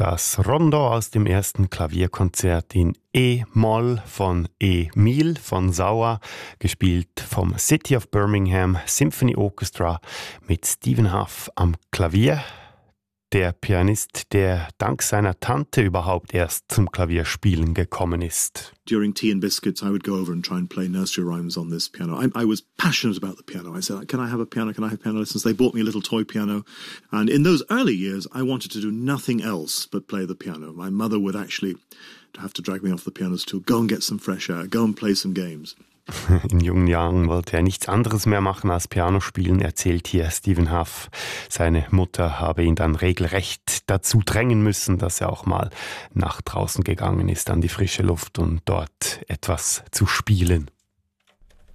Das Rondo aus dem ersten Klavierkonzert in E-Moll von Emil von Sauer, gespielt vom City of Birmingham Symphony Orchestra mit Stephen Huff am Klavier. Der Pianist, der dank seiner Tante überhaupt erst zum Klavierspielen gekommen ist. During Tea and Biscuits, I would go over and try and play nursery rhymes on this piano. I was passionate about the piano. I said, can I have a piano? Can I have piano lessons? They bought me a little toy piano. And in those early years, I wanted to do nothing else but play the piano. My mother would actually have to drag me off the piano stool, go and get some fresh air, go and play some games. In jungen Jahren wollte er nichts anderes mehr machen als Piano spielen, erzählt hier Stephen Huff. Seine Mutter habe ihn dann regelrecht dazu drängen müssen, dass er auch mal nach draußen gegangen ist an die frische Luft, um dort etwas zu spielen.